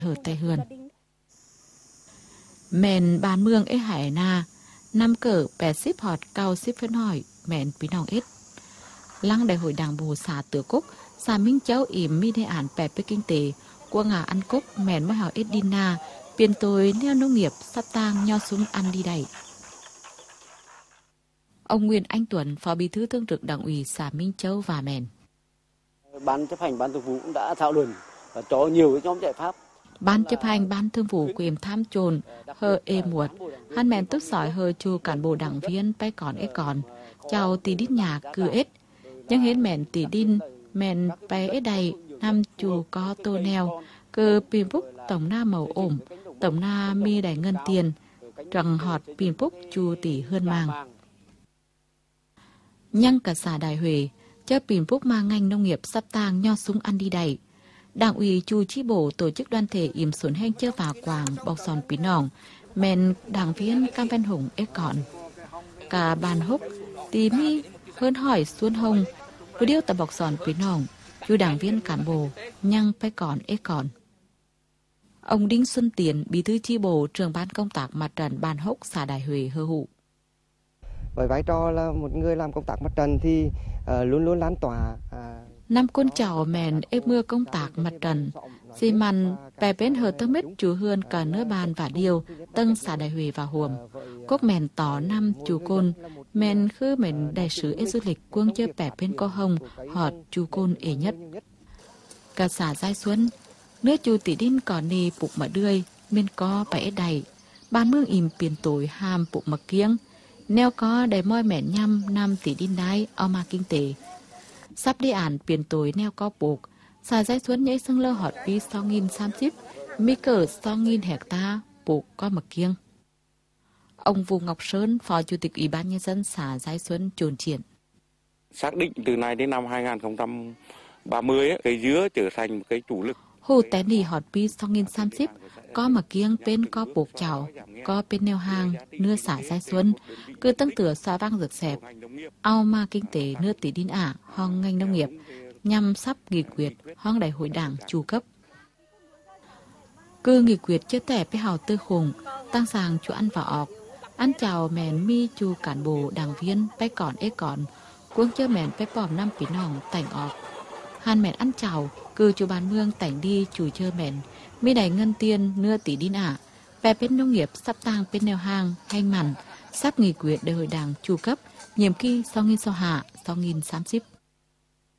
hở tay hườn. Mẹn bàn mương ế hải na, năm cỡ bè xíp họt cao xíp phên hỏi, mẹn bí nòng ít. Lăng đại hội đảng bộ xã Tứ Cúc, xã Minh Châu ỉm mi đề án bè bê kinh tế, của ngà ăn cúc mẹn mới hỏi ít đi na, biên tôi neo nông nghiệp sắp tang nho súng ăn đi đầy. Ông Nguyễn Anh Tuấn, Phó Bí thư Thường trực Đảng ủy xã Minh Châu và mẹn. Ban chấp hành ban thường vụ cũng đã thảo luận và cho nhiều cái nhóm giải pháp. Ban chấp hành ban thường vụ quyền tham trồn hơ ê muột, hắn mẹn tốt sỏi hơ chu cán bộ đảng viên bay còn ế còn, chào tỷ đít nhà cư ết. Nhưng hết mẹn tỷ đinh, mẹn bay ế đầy, năm chu có tô neo, cơ pin phúc tổng na màu ổm, tổng na mi đầy ngân tiền, trăng họt pin phúc chu tỷ hơn màng. Nhưng cả xã Đại Huế, chớ pin phúc mang ngành nông nghiệp sắp tang nho súng ăn đi đầy. Đảng ủy chu chi bộ tổ chức đoàn thể im xuống heng chơ vào quảng bọc sòn pí nòng, men đảng viên Cam Ven Hùng ế còn. Cả bàn húc, tí mi, hơn hỏi xuân hồng, với điêu tập bọc sòn pí nòng, chu đảng viên cán bộ, nhăng phải còn ế còn. Ông Đinh Xuân Tiến, bí thư chi bộ trưởng ban công tác mặt trận bàn húc xã Đại Huế hơ hụ. Với vai trò là một người làm công tác mặt trận thì luôn luôn lan tỏa. Năm con cháu mẹn ép mưa công tác mặt trận, xì mặn bè bên hờ tơ mít chú hươn cả nửa bàn và điều, tân xã Đại Huế và Huồm. Cốc mẹn tỏ năm chú côn, mẹn khứ mẹn đại sứ ế du lịch quân chơi bè bên co hồng, họt chú côn ế nhất. Cả xã Giai Xuân, nước chú tỷ đinh còn nì bụng mà đươi, bên co bẻ đầy, ban mương im tiền tối hàm bụng mà kiêng, neo có đầy môi mẹn nhăm năm tỷ đinh đái, ao ma kinh tế. Sắp đi án biển tối neo có buộc, xã Giai Xuân nhảy sưng lơ họt bí 6.030, mi cỡ 6.000 hecta buộc có mực kiêng. Ông Vũ Ngọc Sơn, Phó Chủ tịch Ủy ban Nhân dân xã Giai Xuân trồn triển. Xác định từ nay đến năm 2030, cây dứa trở thành một cái chủ lực. Hồ té nì họt bí 6.030, có mực kiêng bên có buộc chảo, có bên neo hàng, nưa xã Giai Xuân, cứ tăng tửa xóa vang rực xẹp. Ao ma kinh tế nưa tỷ đinh ả, hong ngành nông nghiệp, nhằm sắp nghị quyết hong đại hội đảng chủ cấp. Cứ nghị quyết chưa tẻ với hào tư khủng, tăng sàng chú ăn vào ọc, ăn chào mẹn mi chú cán bộ đảng viên bay còn ế còn, cuống chơ mẹn bay bòm 5 pí nòng tảnh ọc. Hàn mẹn ăn chào, cứ chú bán mương tảnh đi chú chơ mẹn, mi đầy ngân tiền nưa tỷ đinh ả, về bên nông nghiệp sắp tang bên neo hàng, hành mặn, sắp nghị quyết đại hội đảng chủ cấp, nhiệm kỳ 2021-2030.